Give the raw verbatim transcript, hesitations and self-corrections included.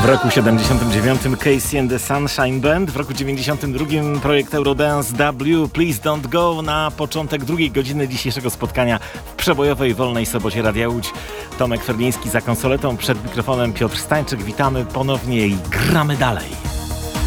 W roku siedemdziesiątym dziewiątym Casey and the Sunshine Band, w roku dziewięćdziesiątym drugim projekt Eurodance W, Please Don't Go, na początek drugiej godziny dzisiejszego spotkania w przebojowej wolnej sobocie Radia Łódź. Tomek Ferliński za konsoletą, przed mikrofonem Piotr Stańczyk. Witamy ponownie i gramy dalej.